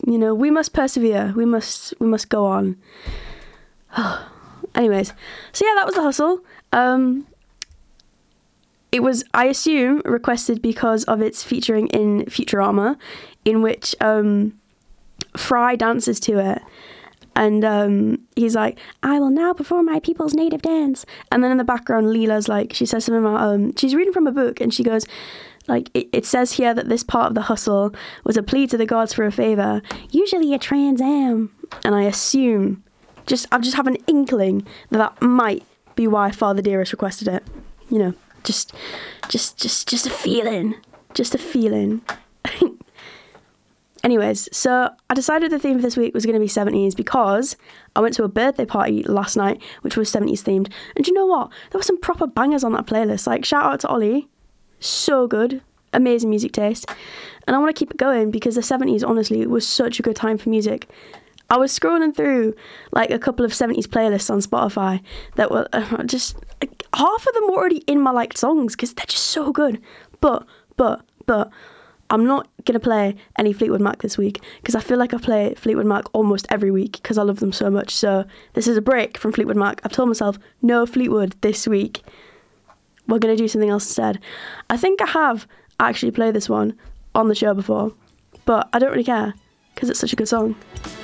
You know, we must persevere. We must go on. Anyways, so yeah, that was The Hustle. It was, I assume, requested because of its featuring in Futurama, in which Fry dances to it. And he's like, I will now perform my people's native dance. And then in the background, Leela's like, she says something about, she's reading from a book, and she goes, like, it says here that this part of The Hustle was a plea to the gods for a favour, usually a Trans Am. And I assume, I just have an inkling that might be why Father Dearest requested it. You know, just a feeling. Just a feeling. Anyways, so I decided the theme for this week was going to be 70s because I went to a birthday party last night, which was 70s themed. And do you know what? There were some proper bangers on that playlist. Like, shout out to Ollie. So good. Amazing music taste. And I want to keep it going because the 70s, honestly, was such a good time for music. I was scrolling through, like, a couple of 70s playlists on Spotify that were just... half of them were already in my liked songs because they're just so good. But... I'm not going to play any Fleetwood Mac this week because I feel like I play Fleetwood Mac almost every week because I love them so much. So this is a break from Fleetwood Mac. I've told myself, no Fleetwood this week. We're going to do something else instead. I think I have actually played this one on the show before, but I don't really care because it's such a good song.